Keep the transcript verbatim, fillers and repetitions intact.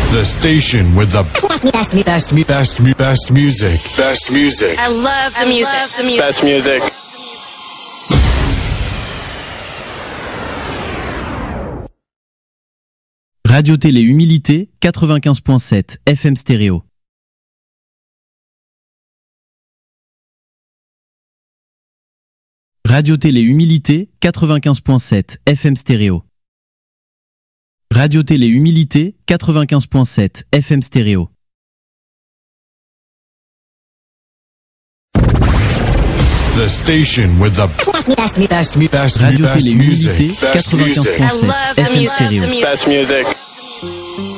The station with the best, best, best, best, best music. Best music. I love the music. Love the music. Best music. Radio Télé Humilité, quatre-vingt-quinze point sept F M stéréo. Radio Télé Humilité, quatre-vingt-quinze point sept F M stéréo. Radio Télé Humilité, quatre-vingt-quinze point sept F M stéréo. The station with the best, best, best, best, Radio best Télé music. Humilité, Best quatre-vingt-quinze music. point I love sept the F M music. stéréo. Best music.